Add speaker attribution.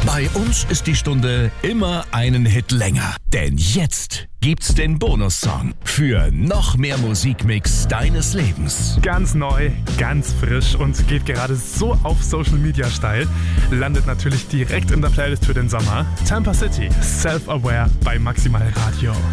Speaker 1: Bei uns ist die Stunde immer einen Hit länger. Denn jetzt gibt's den Bonussong für noch mehr Musikmix deines Lebens.
Speaker 2: Ganz neu, ganz frisch und geht gerade so auf Social Media steil. Landet natürlich direkt in der Playlist für den Sommer. Tampa City, Self-Aware bei Maximal Radio.